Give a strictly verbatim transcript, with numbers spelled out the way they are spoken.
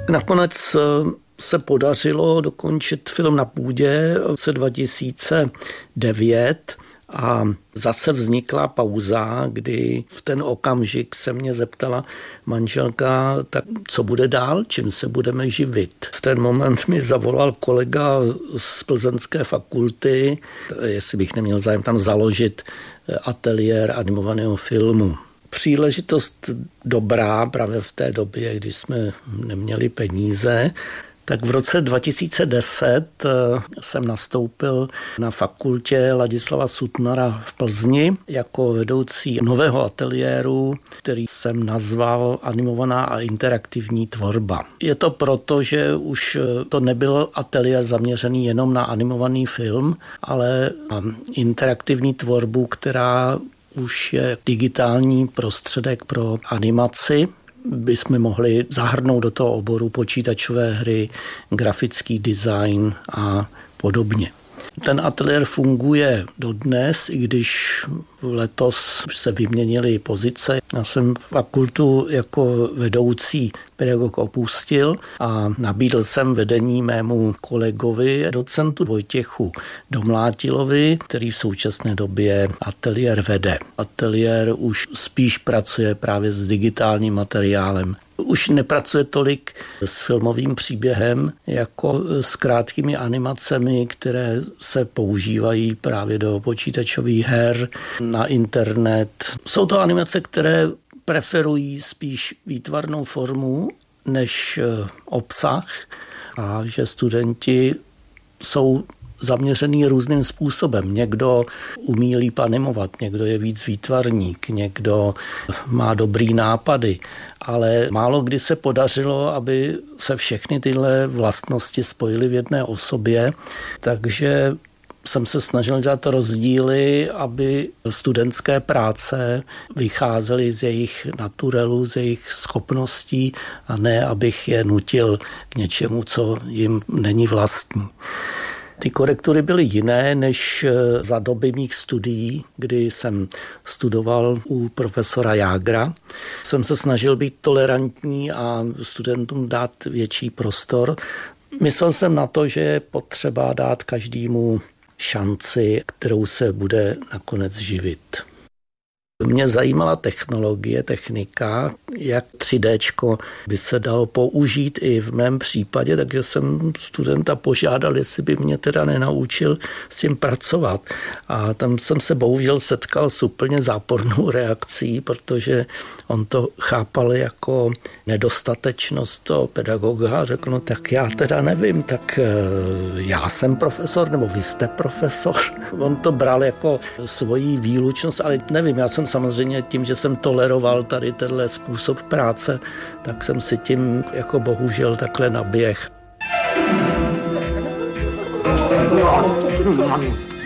Nakonec se podařilo dokončit film Na půdě v roce dva tisíce devět a zase vznikla pauza, kdy v ten okamžik se mě zeptala manželka, tak co bude dál, čím se budeme živit. V ten moment mi zavolal kolega z Plzeňské fakulty, jestli bych neměl zájem tam založit ateliér animovaného filmu. Příležitost dobrá právě v té době, když jsme neměli peníze. Tak v roce dva tisíce deset jsem nastoupil na fakultě Ladislava Sutnara v Plzni jako vedoucí nového ateliéru, který jsem nazval Animovaná a interaktivní tvorba. Je to proto, že už to nebyl ateliér zaměřený jenom na animovaný film, ale na interaktivní tvorbu, která už je digitální prostředek pro animaci. Bychom mohli zahrnout do toho oboru počítačové hry, grafický design a podobně. Ten ateliér funguje dodnes, i když letos se vyměnily pozice. Já jsem fakultu jako vedoucí pedagog opustil a nabídl jsem vedení mému kolegovi, docentu Vojtěchu Domlátilovi, který v současné době ateliér vede. Ateliér už spíš pracuje právě s digitálním materiálem. Už nepracuje tolik s filmovým příběhem, jako s krátkými animacemi, které se používají právě do počítačových her, na internet. Jsou to animace, které preferují spíš výtvarnou formu než obsah a že studenti jsou zaměřený různým způsobem. Někdo umí líp animovat, někdo je víc výtvarník, někdo má dobrý nápady, ale málo kdy se podařilo, aby se všechny tyhle vlastnosti spojily v jedné osobě, takže jsem se snažil dělat rozdíly, aby studentské práce vycházely z jejich naturelu, z jejich schopností a ne, abych je nutil k něčemu, co jim není vlastní. Ty korektury byly jiné než za doby mých studií, kdy jsem studoval u profesora Jágra. Jsem se snažil být tolerantní a studentům dát větší prostor. Myslel jsem na to, že je potřeba dát každému šanci, kterou se bude nakonec živit. Mě zajímala technologie, technika, jak tři déčko by se dalo použít i v mém případě, takže jsem studenta požádal, jestli by mě teda nenaučil s tím pracovat. A tam jsem se bohužel setkal s úplně zápornou reakcí, protože on to chápal jako nedostatečnost toho pedagoga a řekl, no tak já teda nevím, tak já jsem profesor, nebo vy jste profesor. On to bral jako svoji výlučnost, ale nevím, já jsem samozřejmě tím, že jsem toleroval tady tenhle způsob práce, tak jsem si tím jako bohužel takhle naběh.